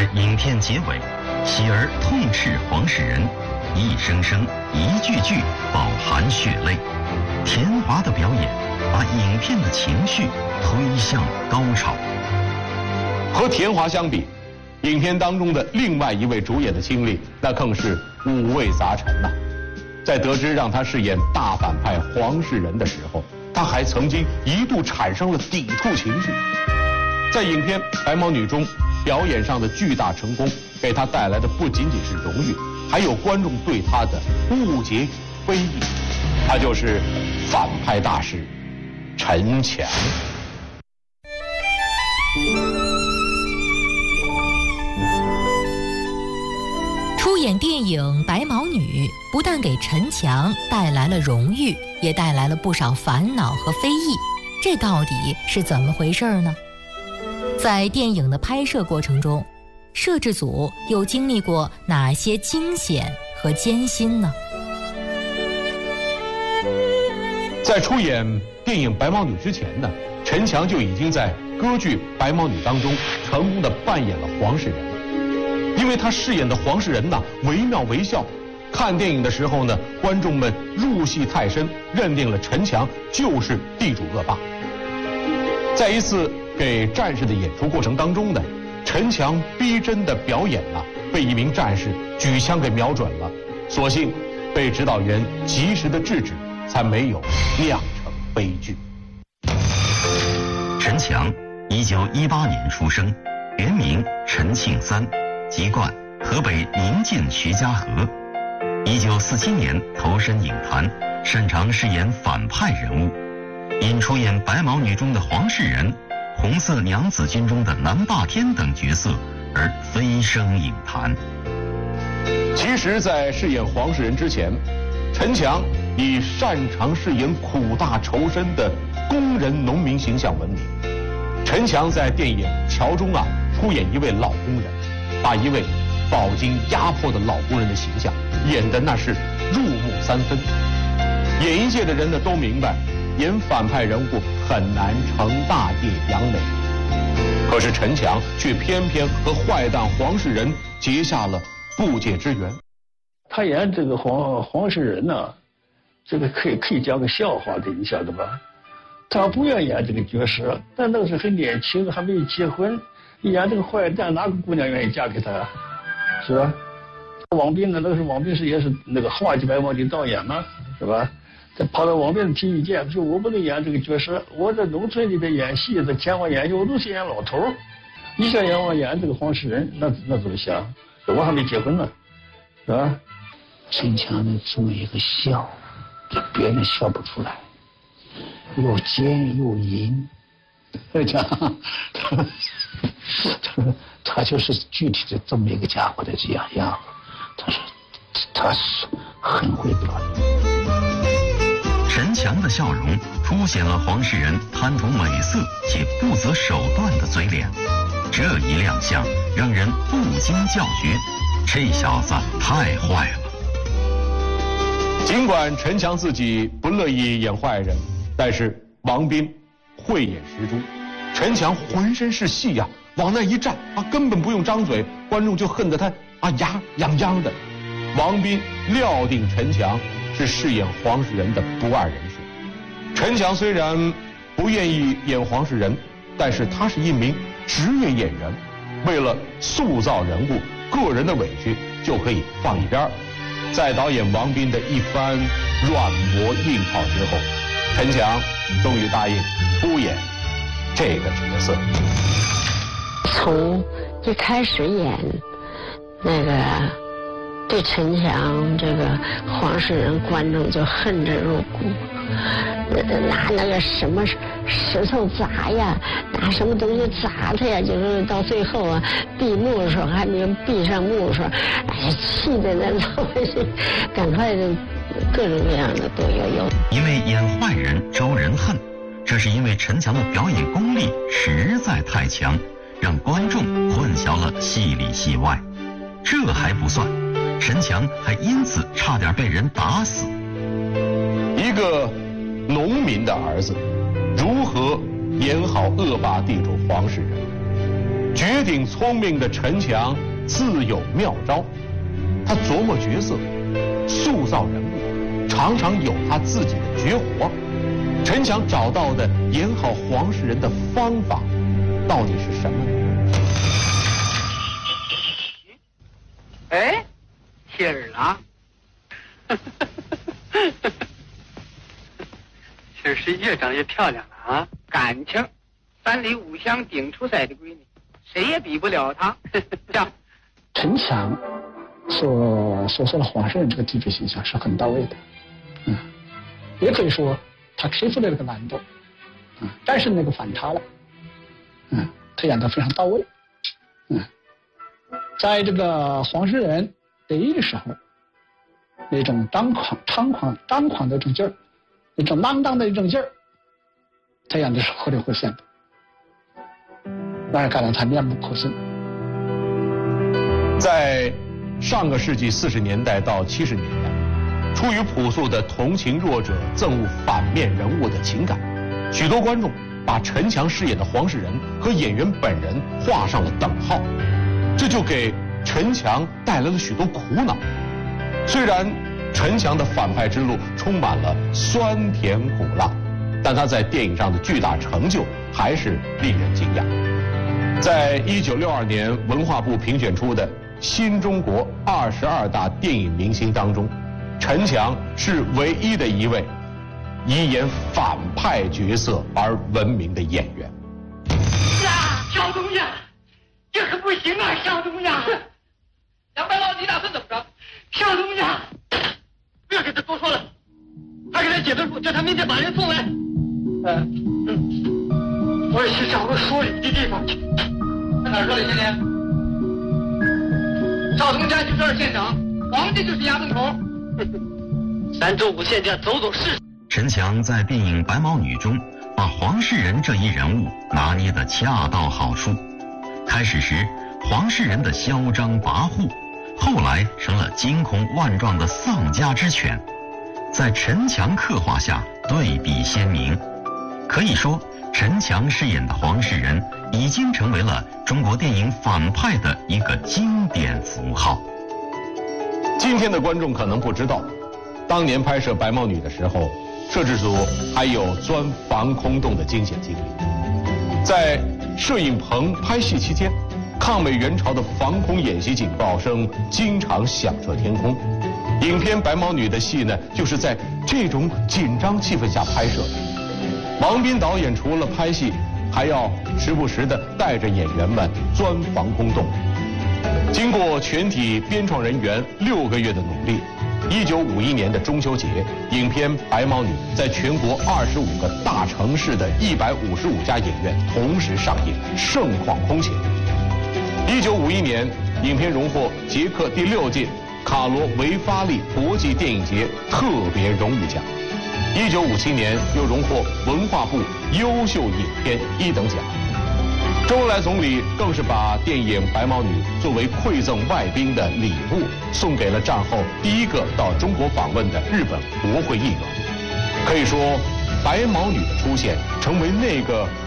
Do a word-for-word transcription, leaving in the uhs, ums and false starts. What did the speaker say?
在影片结尾，喜儿痛斥黄世仁，一声声、一句句饱含血泪。田华的表演把影片的情绪推向高潮。 和田华相比，影片当中的另外一位主演的经历，那更是五味杂陈呐、啊。在得知让他饰演大反派黄世仁的时候，他还曾经一度产生了抵触情绪。在影片《白毛女》中，表演上的巨大成功，给他带来的不仅仅是荣誉，还有观众对他的误解与非议。他就是反派大师陈强。 出演电影《白毛女》，不但给陈强带来了荣誉，也带来了不少烦恼和非议。这到底是怎么回事呢？在电影的拍摄过程中，摄制组又经历过哪些惊险和艰辛呢？ 在出演电影《白毛女》之前呢，陈强就已经在歌剧《白毛女》当中成功地扮演了黄世仁。因为他饰演的黄世仁呐，惟妙惟肖。看电影的时候呢，观众们入戏太深，认定了陈强就是地主恶霸。在一次给战士的演出过程当中呢，陈强逼真的表演了，被一名战士举枪给瞄准了，所幸被指导员及时的制止，才没有酿成悲剧。 陈强，一九一八年出生，原名陈庆三。籍贯河北宁晋徐家河，一九四七年投身影坛，擅长饰演反派人物，因出演《白毛女》中的黄世仁、《红色娘子军》中的南霸天等角色而飞升影坛。 其实，在饰演黄世仁之前，陈强以擅长饰演苦大仇深的工人农民形象闻名。陈强在电影《桥》中啊，出演一位老工人。把一位饱经压迫的老工人的形象演得那是入木三分。演艺界的人呢都明白，演反派人物很难成大业扬美。可是陈强却偏偏和坏蛋黄世仁结下了不解之缘。 他演这个黄黄世仁呢、啊，这个可以可以讲个笑话的，你晓得吧？他不愿意演这个角色，但那时候很年轻，还没有结婚。演这个坏蛋，哪个姑娘愿意嫁给他啊？是吧？王斌呢？那个是王斌是也是那个话剧《白毛女》导演嘛，是吧？他跑到王斌的提意见，说我不能演这个角色，我在农村里边演戏，在前方演戏，我都是演老头儿。你想让我演这个黄世仁，那那怎么想？我还没结婚呢，是吧？ 陈强的这么一个笑，别人笑不出来，又尖又淫。这样，他他就是具体的这么一个家伙的这样样，他是他是很会表演。 陈强的笑容凸显了黄世仁贪图美色且不择手段的嘴脸，这一亮相让人不禁叫绝：这小子太坏了。 尽管陈强自己不乐意演坏人，但是王斌慧眼识珠，陈强浑身是戏呀、啊，往那一站啊，根本不用张嘴，观众就恨得他啊牙痒痒的。王斌料定陈强是饰演黄世仁的不二人选。陈强虽然不愿意演黄世仁，但是他是一名职业演员，为了塑造人物，个人的委屈就可以放一边。在导演王斌的一番软磨硬泡之后，陈强终于答应出演这个角色。 从一开始演那个对陈强这个黄世仁，观众就恨之入骨，拿那个什么石头砸呀，拿什么东西砸他呀，就是到最后啊，闭幕的时候还没有闭上幕的时候，哎呀，气的那种，赶快的各种各样的都有有。 因为演坏人招人恨，这是因为陈强的表演功力实在太强，让观众混淆了戏里戏外。这还不算，陈强还因此差点被人打死。 一个农民的儿子如何演好恶霸地主黄世仁？ 绝顶聪明的陈强自有妙招，他琢磨角色，塑造人物，常常有他自己的绝活。陈强找到的演好黄世仁的方法，到底是什么呢？ 哎，谢儿了。这儿是越长越漂亮了啊！感情，三里五乡顶出塞的闺女，谁也比不了她。这样， 陈强所所说的黄世仁这个地主形象是很到位的，嗯，也可以说他克服了这个难度，嗯，战胜那个反差了，嗯，他演得非常到位，嗯，在这个黄世仁得意的时候，那种张狂、猖狂、张狂的这种劲儿，那种浪荡的一种劲儿，他演的是活灵活现的，让人感到他面目可憎。 在上个世纪四十年代到七十年代，出于朴素的同情弱者、憎恶反面人物的情感，许多观众把陈强饰演的黄世仁和演员本人画上了等号，这就给陈强带来了许多苦恼。虽然陈强的反派之路充满了酸甜苦辣，但他在电影上的巨大成就还是令人惊讶。在一九六二年文化部评选出的新中国二十二大电影明星当中，陈强是唯一的一位以演反派角色而闻名的演员。 呀，小东呀，这可不行啊，小东呀！杨白劳，你打算怎么着？小东呀，不要给他多说了，快给他写份书，叫他明天把人送来。嗯嗯，我也去找个说理的地方去。在哪儿说理去你？少东家就是二县长，皇帝就是衙门口。咱州五县家走走试试。 陈强在电影《白毛女》中，把黄世仁这一人物拿捏得恰到好处。开始时，黄世仁的嚣张跋扈，后来成了惊恐万状的丧家之犬，在陈强刻画下对比鲜明。可以说，陈强饰演的黄世仁已经成为了中国电影反派的一个经典符号。 今天的观众可能不知道，当年拍摄《白毛女》的时候，摄制组还有钻防空洞的惊险经历。在摄影棚拍戏期间，抗美援朝的防空演习警报声经常响彻天空。影片《白毛女》的戏呢，就是在这种紧张气氛下拍摄的。王斌导演除了拍戏，还要时不时地带着演员们钻防空洞。经过全体编创人员六个月的努力，一九五一年的中秋节，影片《白毛女》在全国二十五个大城市的一百五十五家影院同时上映，盛况空前。一九五一年，影片荣获捷克第六届卡罗维发利国际电影节特别荣誉奖。一九五七年又荣获文化部优秀影片一等奖。周恩来总理更是把电影《白毛女》作为馈赠外宾的礼物，送给了战后第一个到中国访问的日本国会议员。可以说，白毛女的出现成为那个